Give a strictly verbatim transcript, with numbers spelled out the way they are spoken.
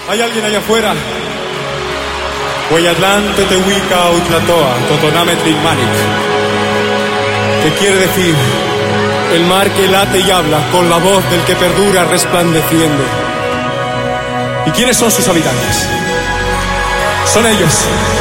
¿Hay alguien allá afuera? Hueyatlán Tetehuica Utlatoa, Totoname Tlimanic. ¿Qué quiere decir? El mar que late y habla con la voz del que perdura resplandeciendo. ¿Y quiénes son sus habitantes? Son ellos,